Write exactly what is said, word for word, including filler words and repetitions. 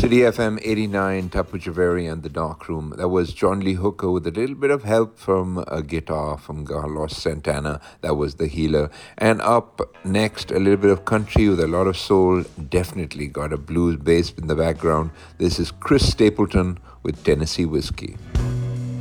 City F M eighty-nine, Tapu Javeri and the Dark Room. That was John Lee Hooker with a little bit of help from a guitar from Carlos Santana. That was The Healer. And up next, a little bit of country with a lot of soul. Definitely got a blues bass in the background. This is Chris Stapleton with Tennessee Whiskey.